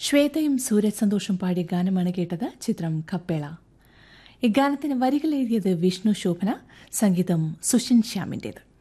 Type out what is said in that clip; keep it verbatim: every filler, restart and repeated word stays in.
ശ്വേതയും സൂരജ് സന്തോഷും പാടിയ ഗാനമാണ് കേട്ടത്. ചിത്രം കപ്പേള. ഈ ഗാനത്തിന് വരികൾ എഴുതിയത് വിഷ്ണു ശോഭന, സംഗീതം സുഷിൻ ശ്യാമിൻ്റേത്.